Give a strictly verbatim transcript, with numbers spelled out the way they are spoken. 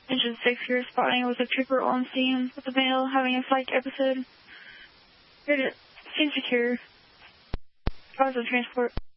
Engine six here, spotting with a trooper on scene with the male having a psych episode. Here to scene secure. Cause of transport.